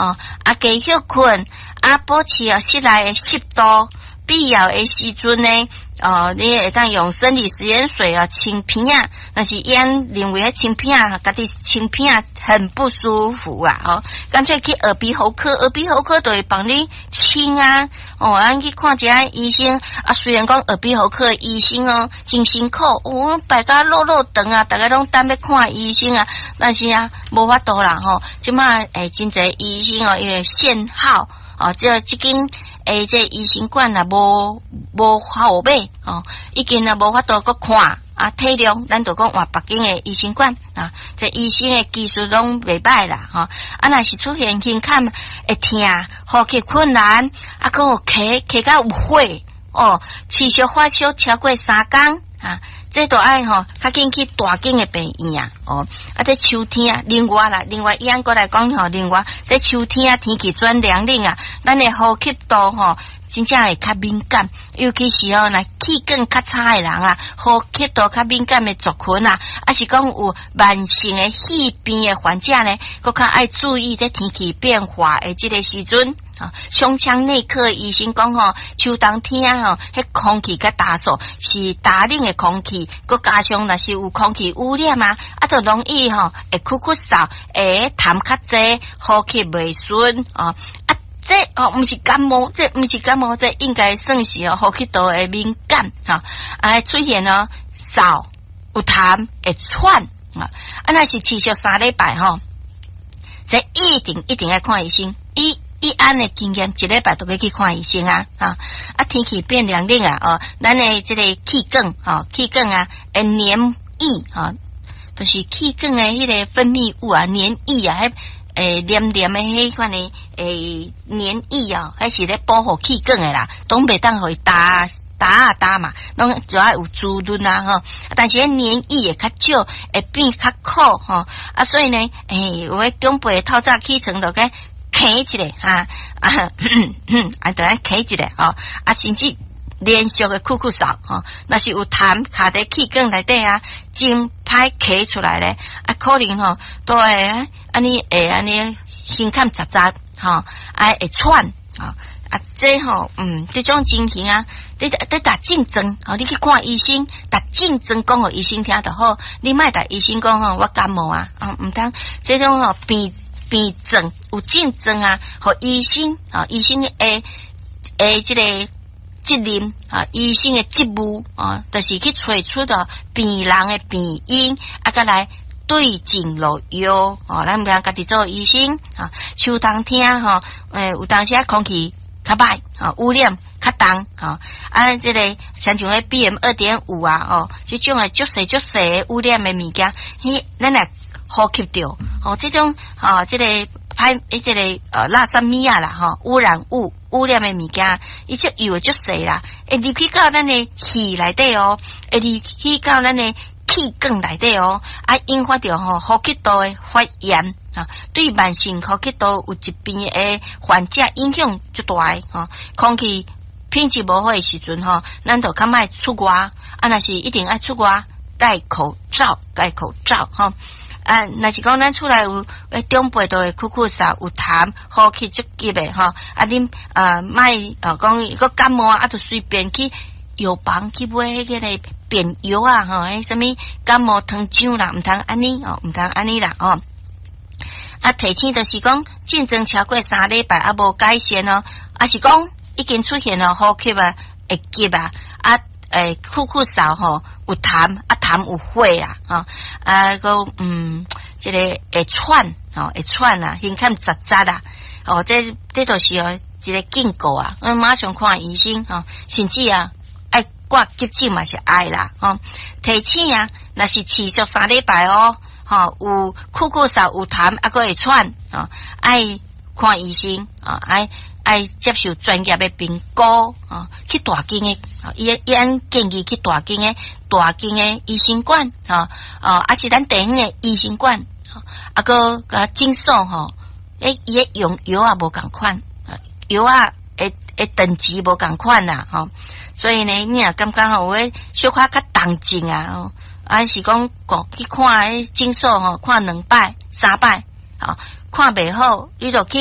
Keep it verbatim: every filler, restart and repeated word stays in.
哦，啊，继续困，啊，保持啊室内的湿度，必要的时阵呢，哦，你会当用生理食盐水啊清鼻啊，但是烟认为清鼻啊，家己清鼻啊很不舒服啊，哦，干脆去耳鼻喉科，耳鼻喉科就会帮你清啊，哦，咱去看一下医生啊，虽然讲耳鼻喉科的医生哦真辛苦，哦，排甲落落长啊，大家拢等要看医生啊，但是啊，无法度啦吼，即马诶真侪医生哦，因为限号哦，即即间诶这医生馆啊无无号码哦，已经啊无法度搁看。啊，体量咱就讲换北京的医生馆啊，这医生的技术拢袂歹啦，吼、哦。啊，若是出现胸坎会痛、呼吸困难，啊，搁有咳咳到有火哦，持续发烧超过三天啊，这都爱吼，较紧去大间的病院啊，哦。啊，这秋天啊，另外啦，另外伊安过来讲吼，另外这秋天啊，天气转凉冷啊，咱的呼吸道吼。真正会较敏感，尤其是哦，若气管较差的人啊，呼吸道较敏感的族群啊，还是讲有慢性的气病的患者呢，佫较爱注意这天气变化的这个时阵啊。胸腔内科医生讲吼，秋冬天啊吼，迄空气较大数，是大冷的空气，佫加上若是有空气污染啊，啊，就容易吼会咳咳嗽，会痰较济，呼吸袂顺啊。啊这哦，毋是感冒，这毋是感冒，这应该算是哦，呼吸道的敏感哈，啊出现哦少有痰会喘啊，啊那是持续三礼拜吼，这一定一定要看医生，以以安的经验，一礼拜都要去看医生啊啊啊天气变凉冷啊哦，咱的这个气管哦气管啊会黏液啊，就是气管的迄个分泌物啊黏液啊。诶，黏黏的迄款的诶黏液啊，还是咧保护气管的啦，拢袂当互伊打打啊打嘛，拢主要有滋润啊吼。但是迄黏液会较少，会变较苦吼。啊，所以呢，诶，有诶长辈透早起床就该咳一下哈啊，啊，就爱咳一下吼，啊，甚至连续的咳咳嗽吼，若是有痰卡在气管内底啊，真歹咳出来咧，啊，可能吼都会。安尼会安尼胸坎杂杂吼，啊会喘啊啊这吼嗯这种情形啊，你得打竞争哦，你去看医生，打竞争讲互医生听就好，你莫打医生讲吼我感冒啊啊毋通这种吼病病症有竞争啊，互医生啊医生诶诶这个责任啊，医生诶职务啊，就是去找出的病人诶病因啊，再来。对症落药哦，咱毋通家己做医生啊。秋冬天吼，诶，有当时啊空气较歹啊，污染较重啊，啊，这个像像迄 B M 二点五 啊，哦，这种诶足细足细诶污染诶物件，迄咱来呼吸着哦，这种啊，这个歹诶，这个呃垃圾米啊啦，吼，污染物污染诶物件，伊足油诶足细啦，会入去到咱诶气内底哦，会入去到咱诶。气管内底哦，啊引发着吼呼吸道的发炎啊，对慢性呼吸道有疾病的患者影响最大诶吼。空气品质无好诶时阵吼，咱就较莫出外，啊若是一定爱出外戴口罩，戴口罩吼。啊，若是讲咱出来有诶长辈都会咳咳嗽，有痰，呼吸足急诶吼。啊，恁啊莫啊讲个感冒啊，就随便去。药房去买迄个便药啊，吼，迄什么感冒汤浆啦，毋通安尼哦，毋通安尼啦哦。啊，提醒就是讲竞争超过三礼拜啊，无改善哦，啊是讲已经出现了呼吸啊会急啊，啊诶咳咳嗽吼有痰，啊痰有火啊，吼啊个嗯，这个会喘哦，会喘啊，胸坎杂杂啊，哦，这这就是哦一个警告啊，我马上看医生吼，甚至啊。挂急诊嘛是爱啦，吼、哦，提醒啊，那是持续三礼拜哦，吼、哦，有咳咳嗽有痰，啊，个会喘，哦，爱看医生，啊、哦，爱爱接受专业的评估，啊、哦，去大间的，啊，伊伊按建议去大间的大间的医生馆，啊、哦，哦，啊是咱地方的医生馆，啊个个诊所吼，诶，伊诶用药啊无共款，药啊诶诶等级无共款啦，吼、哦。所以呢，你也感觉吼，有诶小可较动静啊，哦，啊是讲过去看诶诊所吼，看两摆、三摆，吼，看袂好，你就去。